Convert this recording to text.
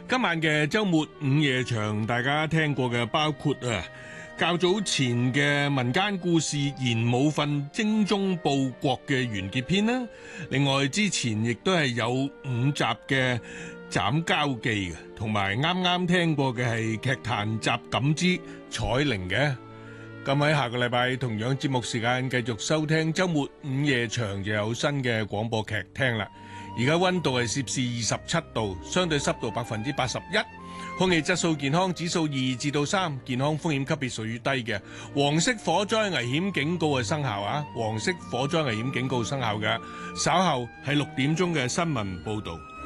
今晚嘅周末午夜場，大家聽過嘅包括較早前嘅民間故事《賢武訓精忠報國》嘅完結篇啦。另外之前亦都係有5集嘅《斬交記》嘅，同埋啱啱聽過嘅係劇壇集錦之彩鈴嘅。咁喺下個禮拜同樣節目時間繼續收聽周末午夜場，就有新嘅廣播劇聽啦。而家溫度係攝氏27度，相對濕度81%，空氣質素健康指數2至3，健康風險級別屬於低嘅。黃色火災危險警告係生效啊！黃色火災危險警告生效嘅，稍後係6點鐘嘅新聞報導。